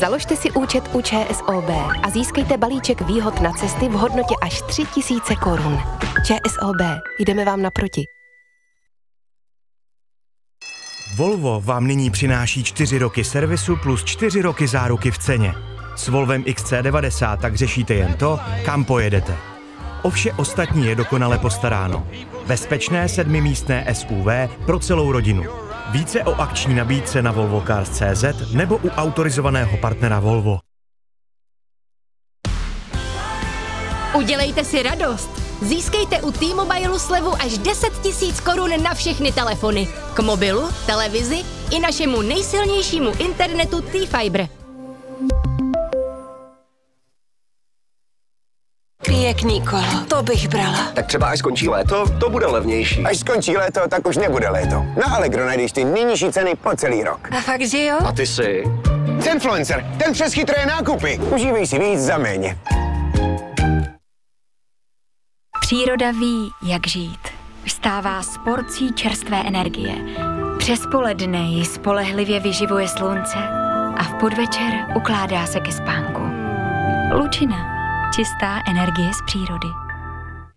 Založte si účet u ČSOB a získejte balíček výhod na cesty v hodnotě až 3 000 korun. ČSOB, jdeme vám naproti. Volvo vám nyní přináší 4 roky servisu plus 4 roky záruky v ceně. S Volvem XC90 tak řešíte jen to, kam pojedete. O vše ostatní je dokonale postaráno. Bezpečné 7místné SUV pro celou rodinu. Více o akční nabídce na volvocars.cz nebo u autorizovaného partnera Volvo. Udělejte si radost. Získejte u T-Mobilu slevu až 10 000 korun na všechny telefony. K mobilu, televizi i našemu nejsilnějšímu internetu T-Fiber. Pěkný kolo, to bych brala. Tak třeba až skončí léto, to bude levnější. Až skončí léto, tak už nebude léto. Na Allegro najdeš ty nejnižší ceny po celý rok. A fakt, že jo? A ty si? Zenfluencer, ten přes chytré nákupy. Užívej si víc za méně. Příroda ví, jak žít. Vstává s porcí čerstvé energie. Přes poledne ji spolehlivě vyživuje slunce a v podvečer ukládá se ke spánku. Lučina. Čistá energie z přírody.